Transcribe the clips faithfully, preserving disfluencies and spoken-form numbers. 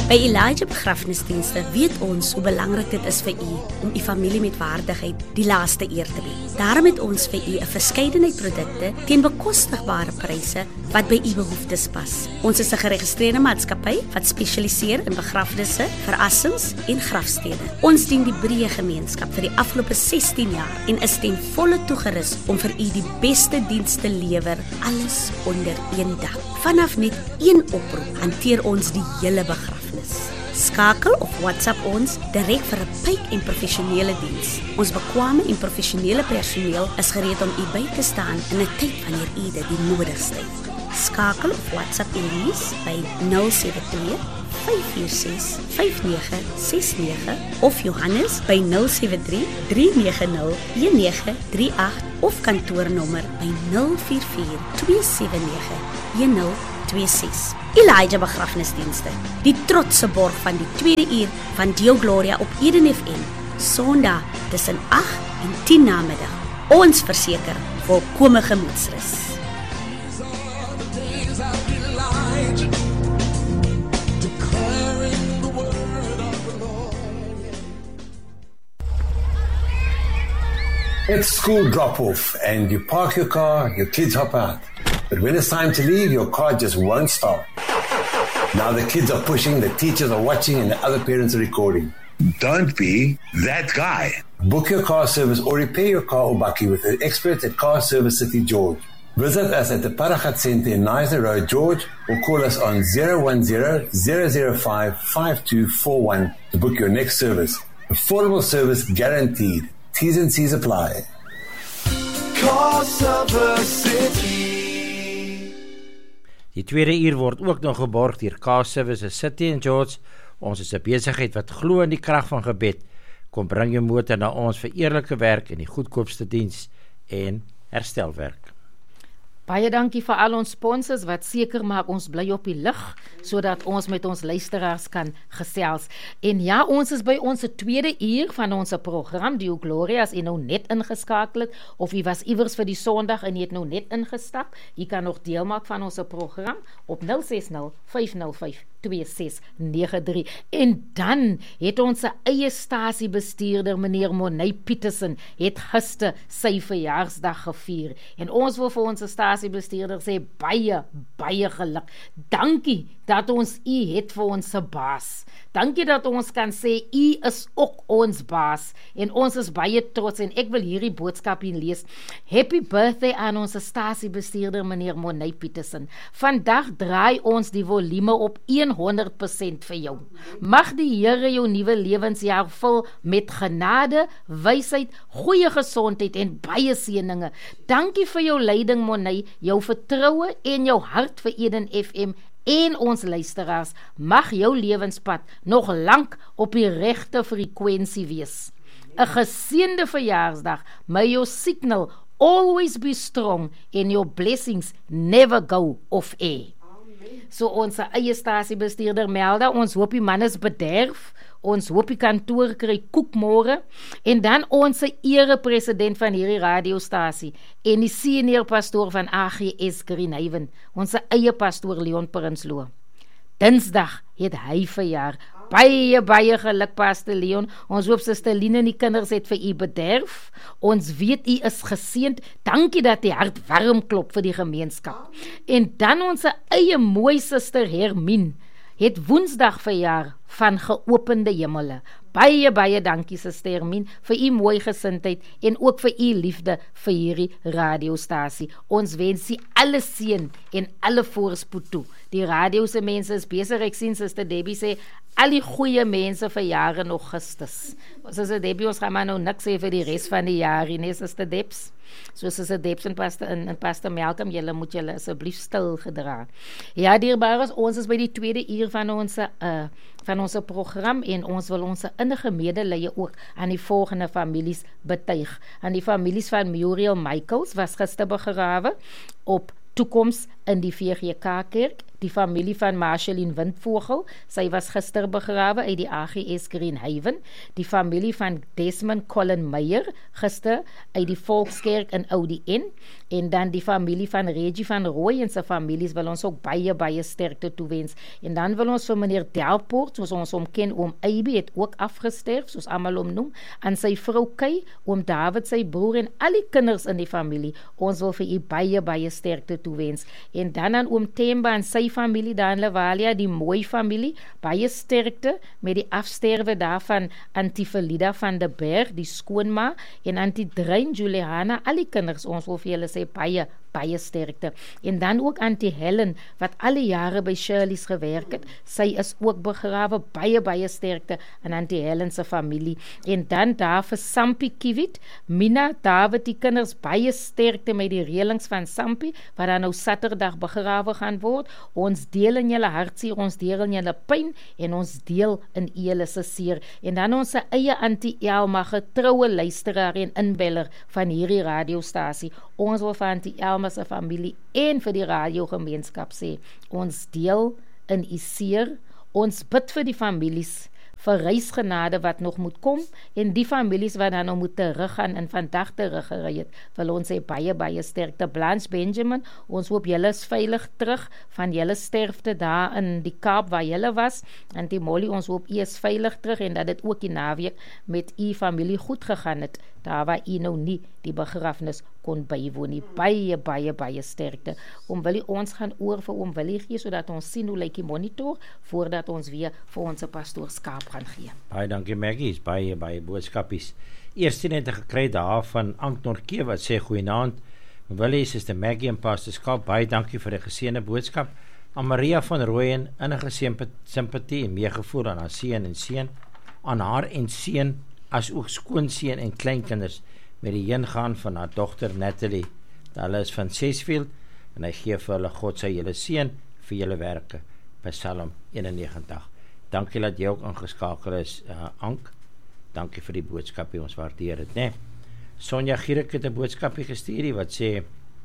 By Elijah Begrafnisdienste weet ons hoe belangrik dit is vir u om u familie met waardigheid die laaste eer te bied. Daarom het ons vir u 'n verskeidenheid produkte teen bekostigbare pryse wat by u behoeftes pas. Ons is 'n geregistreerde maatskappy wat spesialiseer in begrafnisse, verassings en grafstede. Ons dien die breë gemeenskap vir die afgelope sestien jaar en is ten volle toegerus om vir u die beste diens te lewer, alles onder een dak. Vanaf net een oproep hanteer ons die hele begrafnis. Skakel of WhatsApp ons direk vir 'n pyp en professionele diens. Ons bekwame en professionele personeel is gereed om u by te staan in 'n tyd wanneer u dit die nodigste het. Skakel of WhatsApp Elise by nul sewe twee, vyf vier ses, vyf nege ses nege of Johannes by nul sewe drie, drie nege nul, een nege drie agt of kantoornommer by nul vier vier, twee sewe nege, een nul twee ses. Elijah Begrafnisdienste, die trotse borg van die tweede uur van Dio Gloria op Eden F M, Sondag tussen agt en tien namiddag. Ons verseker volkome gemoedsrus. It's school drop-off and you park your car, your kids hop out. But when it's time to leave, your car just won't start. Now the kids are pushing, the teachers are watching, and the other parents are recording. Don't be that guy. Book your car service or repair your car or bakkie with the experts at Car Service City George. Visit us at the Paragat Centre in Neisner Road, George, or call us on zero one zero, zero zero five, five two four one to book your next service. Affordable service guaranteed. T's and C's apply. Car Service City. Die tweede uur word ook nog geborg deur Car Service City in George. Ons is 'n besigheid wat glo in die krag van gebed. Kom bring jou motor na ons vir eerlike werk en die goedkoopste diens en herstelwerk. Baie dankie vir al ons sponsors wat seker maak ons bly op die lig, sodat ons met ons luisteraars kan gesels. En ja, ons is by ons tweede uur van ons program, Dio Gloria, as jy nou net ingeskakel het, of jy was iewers vir die Sondag en jy het nou net ingestap, jy kan nog deel maak van ons program op nul ses nul, vyf nul vyf, twee ses nege drie. En dan het ons eie stasiebestuurder, meneer Monay Petersen, het gister sy verjaarsdag gevier. En ons wil vir ons stasiebestuurder sê, baie, baie geluk. Dankie dat ons u het vir ons se baas. Dankie dat ons kan sê, u is ook ons baas. En ons is baie trots en ek wil hierdie boodskap hier lees. Happy birthday aan ons stasiebestuurder, meneer Monay Petersen. Vandag draai ons die volume op honderd persent vir jou. Mag die Here jou nuwe lewensjaar vul met genade, wysheid, goeie gesondheid en baie seëninge. Dankie vir jou leiding, Monay, jou vertroue en jou hart vir Eden F M en ons luisteraars. Mag jou lewenspad nog lank op die regte frekwensie wees. 'n Geseënde verjaarsdag. May your signal always be strong and your blessings never go off air. So ons eie stasiebestuurder Melda, ons hoop die man is bederf, ons hoop die kantoor kry koek môre, en dan ons ere-president van hierdie radiostasie, en die senior pastoor van A G S Greenhaven, ons eie pastoor Leon Prinsloo. Dinsdag het hy verjaar. Baie, baie geluk, Pastor Leon. Ons hoop Suster Line en die kinders het vir u bederf. Ons weet u is geseënd. Dankie dat die hart warm klop vir die gemeenskap. En dan ons eie mooi Suster Hermine het Woensdag verjaar van geopende hemele. Baie, baie dankie, Suster Hermine, vir u mooi gesindheid en ook vir u liefde vir hierdie radiostasie. Ons wens u alle seën en alle voorspoed toe. Die radiose mense is besig, ek sien Suster Debbie sê, al die goeie mense vir jare nog Augustus. Suster Debbie, ons gaan maar nou niks sê vir die res van die jaar, nee, Suster Debs. So Suster Debs en Pastor, en, en Pastor Malcolm, julle moet julle asseblief stil gedra. Ja, dierbares, ons is by die tweede uur van ons uh, van ons program en ons wil ons innige medelee ook aan die volgende families betuig. Aan die families van Muriel Michaels was gister begrawe op Toekoms in die V G K Kerk, die die familie van Marceline Windvogel, sy was gister begrawe uit die A G S Greenhaven, die familie van Desmond Colin Meyer, gister uit die Volkskerk in Oudtshoorn, en dan die familie van Reggie van Rooi en sy families wil ons ook baie, baie sterkte toewens. En dan wil ons vir meneer Delpoort, soos ons hom ken, oom Eiby het ook afgesterf, soos almal hom noem, aan sy vrou Kay, oom David, sy broer en al die kinders in die familie, ons wil vir u baie, baie sterkte toewens. En dan aan oom Temba en sy familie, daar in Levalia, die mooi familie, baie sterkte met die afsterwe daarvan Auntie Felida van der Berg, die skoonma, en Auntie Drein Juliana, al die kinders, ons wil vir julle sê baie, baie sterkte. En dan ook Auntie Helen, wat alle jare by Shirley's gewerk het, sy is ook begrawe, baie, baie sterkte aan Auntie Helen se familie. En dan daar vir Sampie Kiewit, Mina, David, die kinders, baie sterkte met die reëlings van Sampie, wat dan nou Saterdag begrawe gaan word. Ons deel in julle hartseer, ons deel in julle pyn, en ons deel in julle se seer. En dan ons eie Auntie Elma, getroue luisteraar en inbeller van hierdie radiostasie. Ons wil vir Auntie Elma se familie en vir die radiogemeenskap sê, ons deel in u seer, ons bid vir die families, vir reisgenade wat nog moet kom, en die families wat dan nou moet teruggaan en vandag teruggery het, wil ons sê baie, baie sterkte. Blanche Benjamin, ons hoop julle is veilig terug van julle sterfte daar in die Kaap waar julle was, en die Molly, ons hoop u is veilig terug, en dat dit ook die naweek met u familie goed gegaan het, daar waar u nou nie die begrafnis kon bywoon nie. Baie, baie, baie sterkte. Oom Willie, ons gaan oor vir oom Willie gee, sodat ons sien hoe lyk die monitor, voordat ons weer vir ons pastoorskaap gaan gee. Baie dankie Maggie, is baie, baie boodskapies. Eerste net gekry daar van Ank Norke, wat sê goeienaand, Willie, Sister Maggie en pastoorskaap, baie dankie vir die geseënde boodskap. Aan Maria van Rooyen, innige simpatie en meegevoel aan haar seun en seun, aan haar en seun, as ook skoonseun en kleinkinders, met die heengaan van haar dogter Natalie. Hulle is van Sesfield, en hy gee vir hulle God sy julle seën vir julle werke, Psalm eenennegentig. Dankie dat jy ook ingeskakel is, uh, Ank. Dankie vir die boodskapie, ons waardeer het, né? Sonja Gierik het 'n boodskapie gestuur wat sê,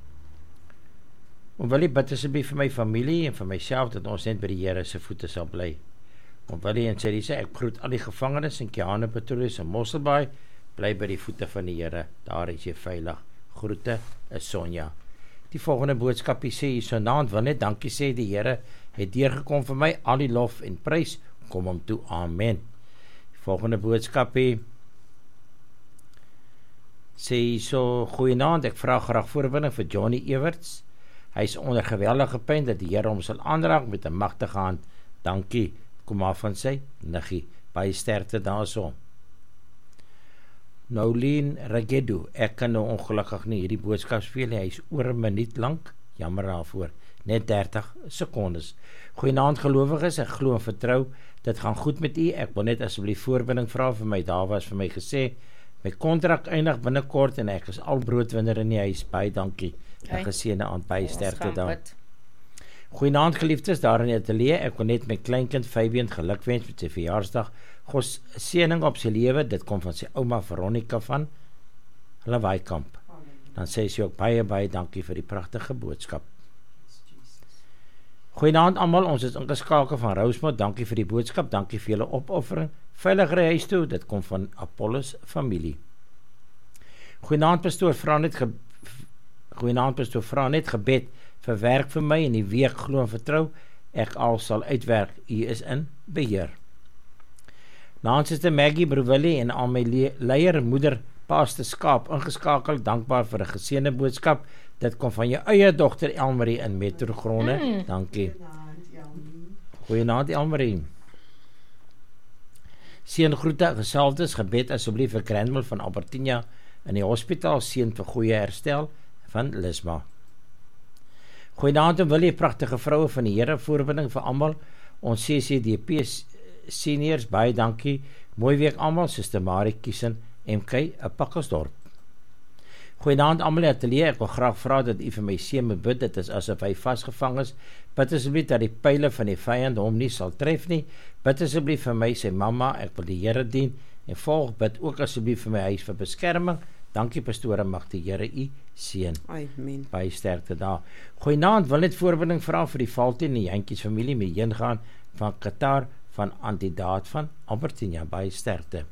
om wil jy bid asseblief vir my familie en vir myself, dat ons net by die Here se voete sal bly. Om wil jy en sê, die sê, ek groet al die gevangenes in Kiane, Pretoria en Mosselbaai, bly by die voete van die Here, daar is jy veilig. Groete, is Sonja. Die volgende boodskapie sê, hier so naand wil net dankie sê, die Here het deurgekom vir my, al die lof en prys, kom hom toe, amen. Die volgende boodskapie sê hier so, goeienaand, ek vraag graag voorbinding vir Johnny Everts, hy is onder geweldige pyn, dat die Here hom sal aanraak met 'n magtige hand, dankie, kom af van sy, niggie, baie sterkte daarso. Nolien Ragedu, ek kan nou ongelukkig nie hierdie boodskap speel, hy is oor 'n minuut lank, jammer daarvoor, net dertig sekondes. Goeienaand gelowiges, ek glo en vertrou, dit gaan goed met u, ek wil net asseblief voorbinding vra vir my, daar was vir my gesê, my kontrak eindig binnekort en ek is al broodwinner in die huis, baie dankie, en geseënde aand, baie sterkte daar. Goeienaand geliefdes, daar in die atelier, ek wil net my kleinkind Fabian gelukwens met sy verjaarsdag, God seëning op sy lewe, dit kom van sy ouma Veronica van Lawaaikamp. Dan sê sy ook baie, baie dankie vir die pragtige boodskap. Goeienaand almal, ons is ingeskakel van Rosemont, dankie vir die boodskap, dankie vir julle opoffering, veiligere huis toe, dit kom van Apollos familie. Goeienaand pastoor, vra net ge Goeienaand pastoor, vra net gebed vir werk vir my in die week, glo en vertrou, ek al sal uitwerk, u is in beheer. Naans is die Maggie Bruwillie en al my leier moeder Pastor Skaap ingeskakel, dankbaar vir 'n geseënde boodskap, dit kom van jou eie dogter Elmarie in Metrogrone, mm. dankie. Goeienaand Elmarie. Seën groete, geselfdes, gebed asseblief vir Granville van Albertina in die hospitaal, seën vir goeie herstel van Lisma. Goeienaand en wil jy pragtige vroue van die Here, voorbinding vir almal, ons C C D P seniors, baie dankie, mooi week almal, Suster Marie Kiesen, M K, 'n Pakkelsdorp. Goeienaand almal in die atelier, ek wil graag vra dat u vir my seun moet bid, dit is asof hy vasgevang is, bid asseblief dat die pyle van die vyand hom nie sal tref nie, bid asseblief vir my, sy mamma, ek wil die Here dien, en volg, bid ook asseblief vir my huis vir beskerming, Dankie pastore, mag die Here u seën. Amen. Baie sterkte daar. Goeienaand, wil net voorbinding vra vir die Valtie en die Jantjies familie met heen gaan van Qatar, van Antidaat van Albertina, baie sterkte.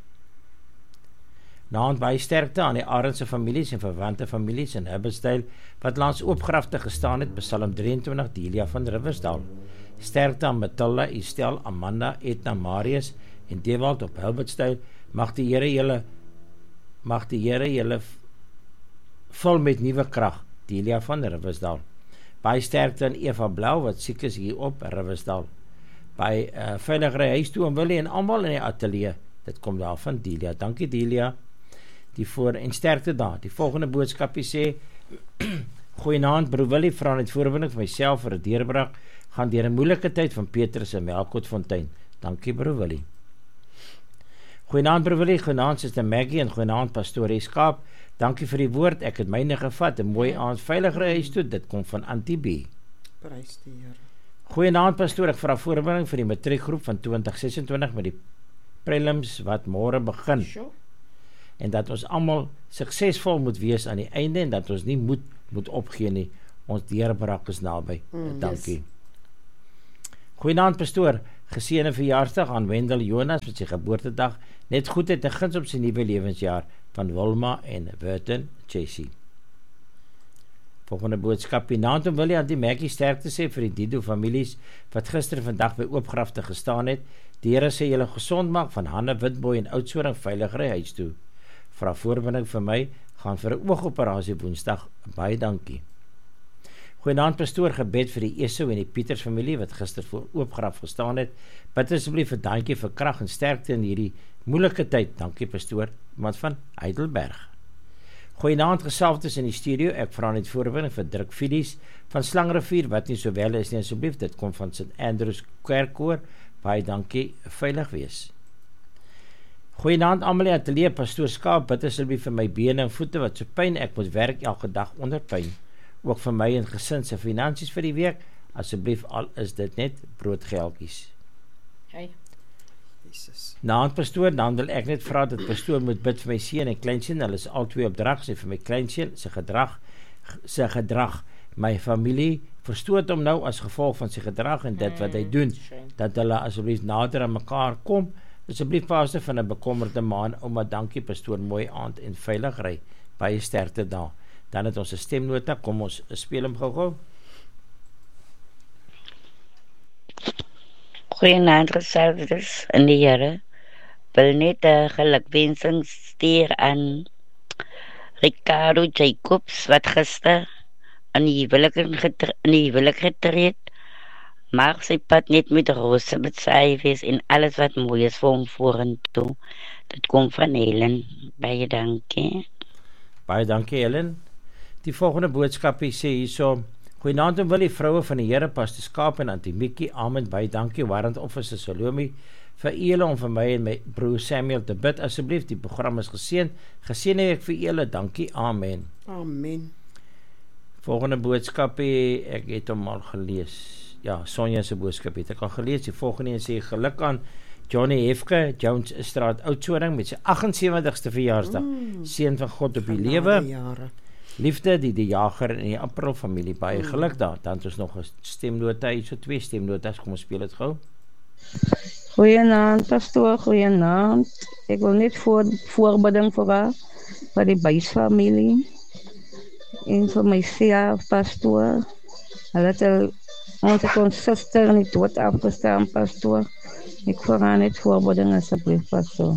Naand baie sterkte aan die Arendse families en verwante families in Hibbersdale, wat langs oopgrafte gestaan het, Psalm drieëntwintig, Delia van Riversdal. Sterkte aan Matilda, Estelle, Amanda, Edna, Marius en Dewald op Hibbersdale. Mag die Here julle mag die Here julle vul met nuwe krag, Delia van Riversdal. Baie sterkte aan Eva Blau, wat siek is hier op Riversdal. By uh, Veiligry huis toe en Willie en almal in die ateljee. Dit kom daar van Delia. Dankie Delia. Die voor en sterkte daar. Die volgende boodskapie sê Goeienaand, broer Willie, vra net voorbinding vir myself vir 'n deurbraak. Gaan deur 'n moeilike tyd van Petrus en Melkotfontein. Dankie broer Willie. Goeienaand broer Willie, goeienaand suster Maggie en goeienaand pastoor Eskaap. Dankie vir die woord. Ek het myne gevat. 'n Mooi aand Veiligry huis toe. Dit kom van Antie B. Prys die Here. Goeienaand pastoor, ek vra voorbinding vir die matriekgroep van twintig sesentwintig met die prelims wat môre begin. Sure. En dat ons almal suksesvol moet wees aan die einde en dat ons nie moed moet opgee nie. Ons deurbraak is naby. Mm, Dankie. Yes. Goeienaand pastoor, geseënde verjaarsdag aan Wendel Jonas met sy geboortedag. Net goedheid en guns op sy nuwe lewensjaar van Wilma en Burton Chasey. Volgende boodskap, naand om wil jy aan die Maggie sterkte sê vir die Dido families wat gister vandag by oopgrafte gestaan het. Die Here sê julle gesond maak van Hanne Witboy en Oudtshoorn Veiligry huis toe. Vra voorbinding vir my, gaan vir 'n oogoperasie Woensdag. Baie dankie. Goeienaand pastoor, gebed vir die Esau en die Pieters familie wat gister voor oopgraf gestaan het. Bid asseblief vir dankie vir krag en sterkte in hierdie moeilike tyd. Dankie pastoor, iemand van Heidelberg. Goeienaand geselfdes in die studio. Ek vra net voorbinding vir Druk Fidies van Slangrivier wat nie so wel is nie asseblief. Dit kom van Sint Andrews Kerkkoor. Baie dankie, veilig wees. Goeienaand almal in die ateljee, pastoor Skaap, bid asseblief vir my bene en voete wat so pyn, ek moet werk elke dag onder pyn. Ook vir my en gesin se finansies vir die week, asseblief al is dit net broodgeldjies. Hey. Jesus. Naand pastoor, dan wil ek net vra dat pastoor moet bid vir my seun en kleinseun, hulle is al twee op drag, sê vir my kleinseun, sy gedrag, sy gedrag, my familie verstoot hom nou as gevolg van sy gedrag en dit wat hy doen, dat hulle asseblief nader aan mekaar kom. Asseblief pastoor van 'n bekommerde maan, ouma dankie pastoor, mooi aand en veilig ry, baie sterkte daar. Dan het ons 'n stemnota, kom ons speel hom gou-gou. Goeienaand geselfdes in die Here. Wil net 'n gelukwensing stuur aan Ricardo Jacobs wat gister in die huwelik in die huwelik getree het. Mag sy pad net met rose besaai wees en alles wat mooi is vir hom vorentoe. Dit kom van Helen. Baie dankie. Baie dankie Helen. Die volgende boodskapie sê hierso: Goeienaand en wil die vroue van die Here, pastoor Skaap en Antie Mikkie, amen, baie dankie, warrant officer Salome, vir julle om vir my en my broer Samuel te bid, asseblief, die program is geseën, geseën ek vir julle, dankie, amen. Amen. Volgende boodskapie, ek het hom al gelees. Ja, Sonja se boodskap het ek al gelees. Die volgende een sê geluk aan Johnny Hefke, Jones Straat Oudtshoorn met sy agt en sewentigste verjaarsdag. Mm. Seën van God op die lewe. Jare. Liefde, die die jager en die April familie, baie mm. geluk daar. Dan het ons nog 'n stemnota, so twee stemnotas, kom ons speel dit gou. Goeienaand pastoor, goeienaand. Ek wil net voor voorbeding vir haar, vir die Buys-familie en vir my sia pastoor. Hulle het al ons het ons suster in die dood afgestaan, pastoor. Ek vra net voorbeding asseblief, pastoor.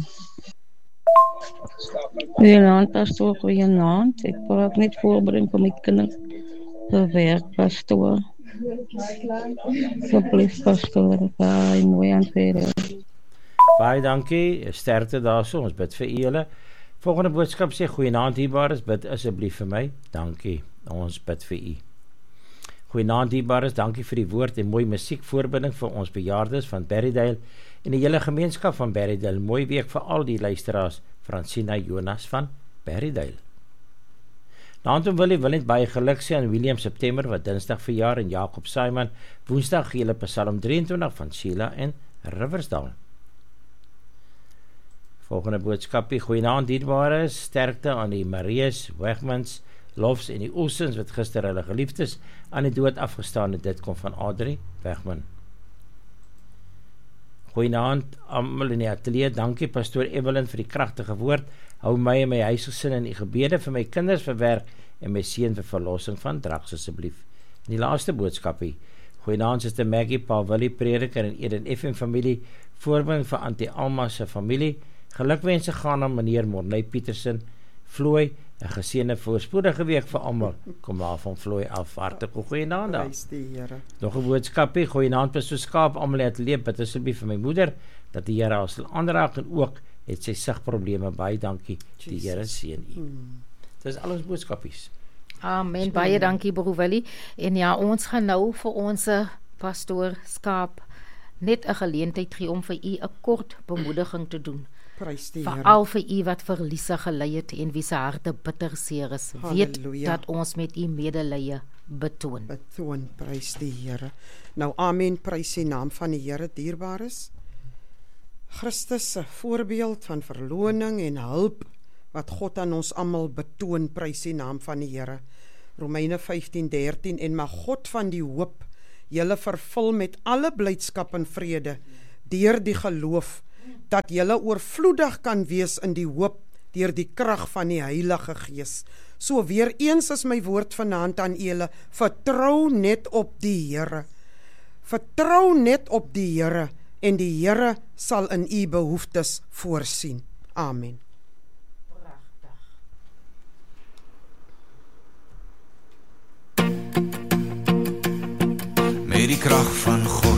Goeienaand, pastoor, goeienaand. Ek vra net voorbeding vir my kinders te werk, pastoor. Asseblief, pastoor. Baie mooi aan verder. Baie dankie, sterkte daarso, ons bid vir julle. Volgende boodskap sê, goeienaand dierbares, bid asseblief vir my. Dankie, ons bid vir u. Goeienaand dierbares, dankie vir die woord en mooi musiek voorbinding vir ons bejaardes van Berrydale en die hele gemeenskap van Berrydale. Mooi week vir al die luisteraars. Francina Jonas van Berrydale. Naantom wil hy wil net baie geluk sê aan William September wat dinsdag verjaar en Jacob Simon woensdag gele Psalm drieëntwintig van Sheila en Riversdal. Volgende boodskapie, goeienaand dierbare, sterkte aan die Marius, Wegmans, Lofs en die Oelsens wat gister hulle geliefdes aan die dood afgestaan het. Dit kom van Adrie Wegman. Goeienaand almal in die atelier, dankie pastoor Evelyn vir die kragtige woord. Hou my en my huisgesin in die gebede vir my kinders vir werk en my seun vir verlossing van drugs asseblief. En die laaste boodskapie, goeienaand Suster Maggie, Paul Willie, prediker en Eden F M familie, voorbring vir Auntie Alma se familie. Gelukwense gaan aan meneer Morney Petersen, Floy, 'n geseënde voorspoedige week vir almal. Kom daar van Floy af, hartlik goeienaand. Prys die Here. Nog 'n boodskapie, goeienaand pastoor Skaap, almal het leef, bid asseblief vir my moeder dat die Here haar sal aanraak en ook het sy sigprobleme. Baie dankie. Die Here seën u. Hmm. Dis al ons boodskapies. Amen, baie dankie broer Willie. En ja, ons gaan nou vir ons pastoor Skaap net 'n geleentheid gee om vir u 'n kort bemoediging te doen. Prys die Here. Veral vir u wat verliese gely het en wie se harte bitter seer is. Weet dat ons met u medelee betoon. Betoon, prys die Here. Nou amen, prys die naam van die Here, dierbares. Christus se voorbeeld van verloning en hulp wat God aan ons almal betoon, prys die naam van die Here. Romeine vyftien dertien, en mag God van die hoop julle vervul met alle blydskap en vrede deur die geloof, dat julle oorvloedig kan wees in die hoop deur die krag van die Heilige Gees. So weer eens is my woord vanaand aan julle, vertrou net op die Here. Vertrou net op die Here en die Here sal in u behoeftes voorsien. Amen. Met die krag van God